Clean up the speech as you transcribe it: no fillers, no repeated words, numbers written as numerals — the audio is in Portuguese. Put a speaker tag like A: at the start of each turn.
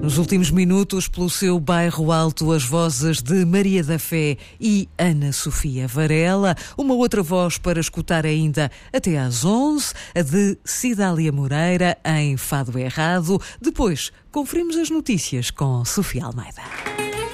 A: Nos últimos minutos, pelo seu bairro alto, as vozes de Maria da Fé e Ana Sofia Varela. Uma outra voz para escutar ainda até às 11, a de Cidália Moreira, em Fado Errado. Depois, conferimos as notícias com Sofia Almeida.